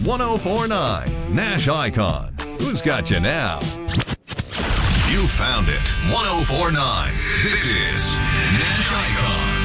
1049 Nash Icon. Who's got you now? You found it. 1049. This is Nash Icon.